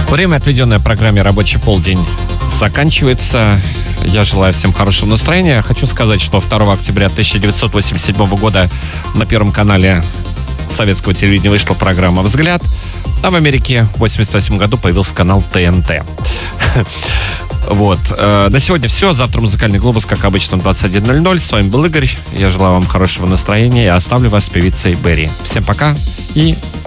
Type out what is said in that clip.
Время, отведенное программе «Рабочий полдень», заканчивается. Я желаю всем хорошего настроения. Хочу сказать, что 2 октября 1987 года на Первом канале советского телевидения вышла программа «Взгляд», а в Америке в 1988 году появился канал ТНТ. Вот. На сегодня все. Завтра «Музыкальный глобус», как обычно, в 21:00. С вами был Игорь. Я желаю вам хорошего настроения и оставлю вас с певицей Берри. Всем пока и